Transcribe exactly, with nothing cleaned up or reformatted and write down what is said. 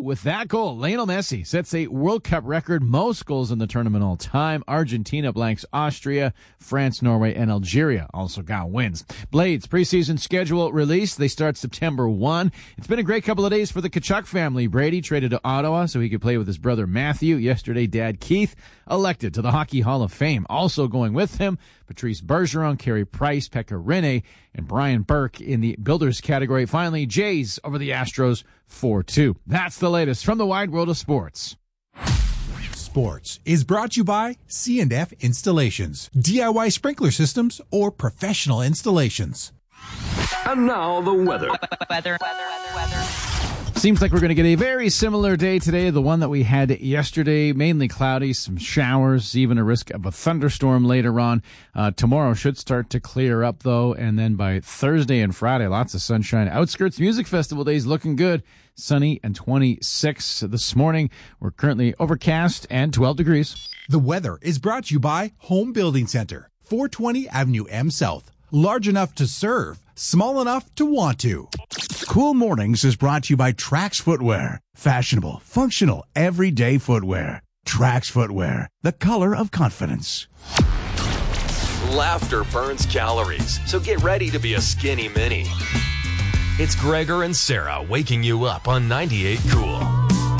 with that goal, Lionel Messi sets a World Cup record, most goals in the tournament all time. Argentina blanks Austria, France, Norway, and Algeria also got wins. Blades preseason schedule released. They start September first. It's been a great couple of days for the Tkachuk family. Brady traded to Ottawa so he could play with his brother Matthew. Yesterday, dad Keith elected to the Hockey Hall of Fame. Also going with him, Patrice Bergeron, Carey Price, Pekka Rinne, and Brian Burke in the builders category. Finally, Jays over the Astros four two. That's the latest from the wide world of sports. Sports is brought to you by C and F Installations, D I Y sprinkler systems, or professional installations. And now the weather. Weather, weather, weather. Seems like we're going to get a very similar day today, the one that we had yesterday. Mainly cloudy, some showers, even a risk of a thunderstorm later on. Uh, tomorrow should start to clear up, though, and then by Thursday and Friday, lots of sunshine. Outskirts Music Festival days looking good. Sunny and twenty-six this morning. We're currently overcast and twelve degrees. The weather is brought to you by Home Building Center, four twenty Avenue M South. Large enough to serve, small enough to want to. Cool Mornings is brought to you by Trax Footwear. Fashionable, functional, everyday footwear. Trax Footwear, the color of confidence. Laughter burns calories, so get ready to be a skinny mini. It's Gregor and Sarah waking you up on ninety-eight Cool.